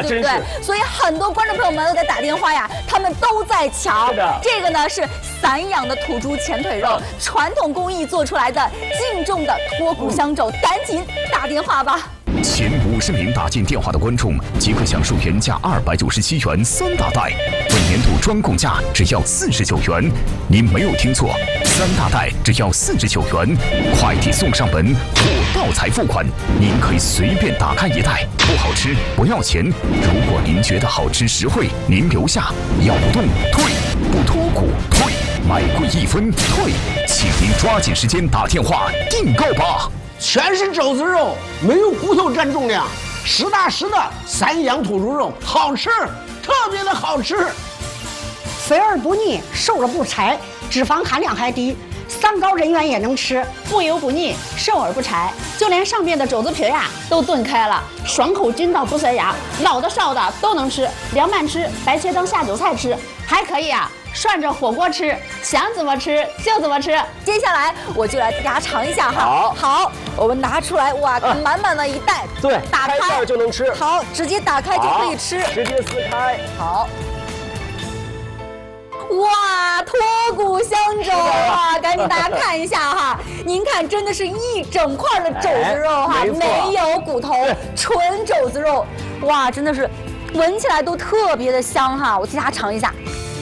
对不对？所以很多观众朋友们都在打电话呀，他们都在抢。这个呢是散养的土猪前腿肉，传统工艺做出来的净重的脱骨香肘，赶紧打电话吧。 前50名打进电话的观众即可享受原价297元3大袋，本年度专供价只要49元。您没有听错，3大袋只要49元，快递送上门，货到才付款。您可以随便打开一袋，不好吃不要钱。如果您觉得好吃实惠，您留下，要不动退，不脱骨退，买贵1分退，请您抓紧时间打电话订购吧。 全是肘子肉，没有骨头占重量，实打实的散养土猪肉，好吃，特别的好吃。 肥而不腻，瘦了不柴，脂肪含量还低，三高人员也能吃， 不油不腻，瘦而不柴，就连上面的肘子皮呀都炖开了，爽口筋道不塞牙，老的少的都能吃，凉拌吃，白切当下酒菜吃，还可以啊涮着火锅吃，想怎么吃就怎么吃。 接下来我就来给大家尝一下哈。好，我们拿出来，哇，满满的一袋， 对， 打开就能吃。 好，直接打开就可以吃， 直接撕开。 好。哇，脱骨香肘啊！赶紧大家看一下哈，您看，真的是一整块的肘子肉哈，没有骨头，纯肘子肉，哇，真的是闻起来都特别的香哈。我替大家尝一下。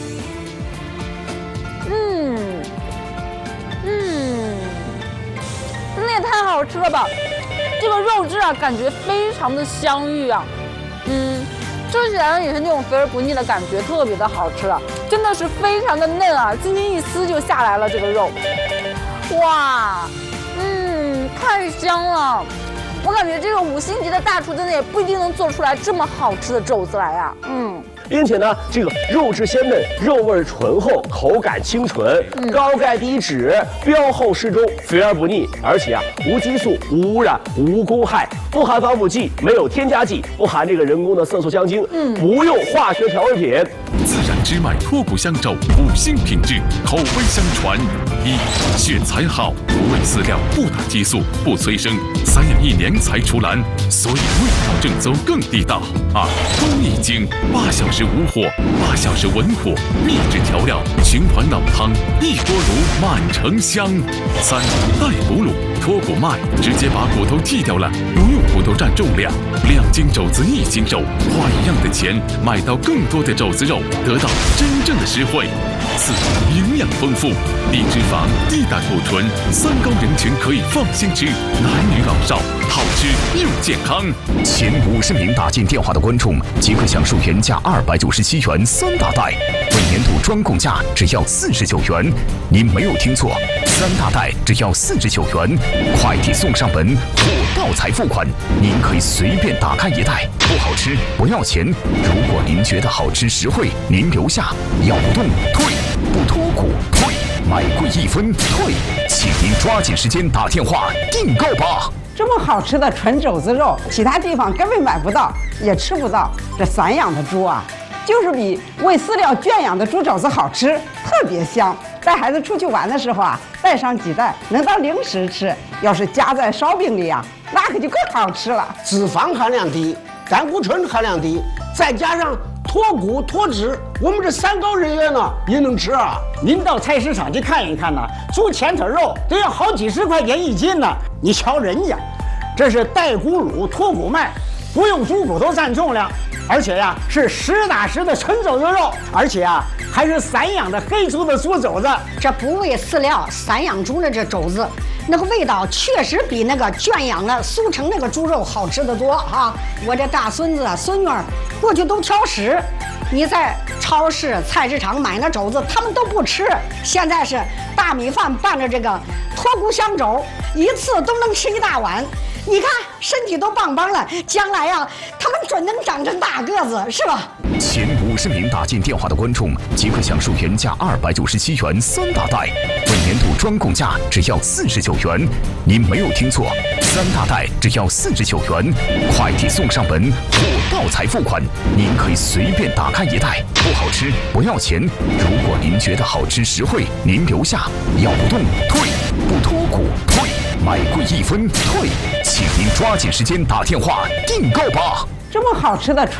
那也太好吃了吧！这个肉质啊，感觉非常的香芋啊，吃起来也是那种肥而不腻的感觉，特别的好吃啊，真的是非常的嫩啊，轻轻一撕就下来了这个肉，哇，太香了！我感觉这个5星级的大厨真的也不一定能做出来这么好吃的肘子来啊， 并且呢，这个肉质鲜嫩，肉味醇厚，口感清纯，高钙低脂，标厚适中，肥而不腻，而且无激素、无污染、无公害，不含防腐剂，没有添加剂，不含这个人工的色素香精，不用化学调味品。 自然支脉脱骨香肘5星品质，口碑相传。1. 选材好，不喂饲料，不打激素，不催生，散养1年才出栏，所以味道正宗更地道。2. 工艺精，8小时无火，8小时文火，秘制调料，循环老汤，一锅炉满城香。3. 带骨卤，脱骨脉，直接把骨头剔掉了，不用骨头占重量，2斤肘子1斤肉，花一样的钱买到更多的肘子肉，得到真正的实惠。4. 营养丰富，低脂肪，低胆固醇，3高人群可以放心吃，男女老少好吃又健康。 前50名打进电话的观众即可享受原价297元3大袋，本年度专供价只要49元。您没有听错，3大袋只要49元，快递送上门，货到才付款。您可以随便打开一袋，不好吃不要钱。如果您觉得好吃实惠，您留下，要不动退，不脱骨退，买贵1分退，请您抓紧时间打电话订购吧。 这么好吃的纯肘子肉，其他地方根本买不到，也吃不到。这散养的猪啊，就是比喂饲料圈养的猪肘子好吃，特别香。带孩子出去玩的时候啊，带上几袋，能当零食吃。要是夹在烧饼里啊，那可就更好吃了。 脂肪含量低，胆固醇含量低，再加上脱骨脱脂，我们这3高人员呢也能吃啊。 您到菜市场去看一看呢，猪前腿肉都要好几10块钱1斤呢。你瞧人家，这是带骨卤脱骨脉，不用猪骨头占重量，而且呀是实打实的纯肘子肉，而且啊还是散养的黑猪的猪肘子。 这不喂饲料散养猪的这肘子，那个味道确实比那个圈养的速成那个猪肉好吃得多啊！我这大孙子孙女儿过去都挑食，你在超市菜市场买那肘子他们都不吃，现在是大米饭拌着这个脱骨香肘，一次都能吃1大碗。你看身体都棒棒了，将来呀他们准能长成大个子，是吧？ 前50名打进电话的观众即可享受原价297元3大袋，本年度专供价只要49元。您没有听错，3大袋只要49元，快递送上门，货到才付款。您可以随便打开一袋，不好吃不要钱。如果您觉得好吃实惠，您留下，要不动退，不脱骨退，买贵1分退，请您抓紧时间打电话订购吧。 这么好吃的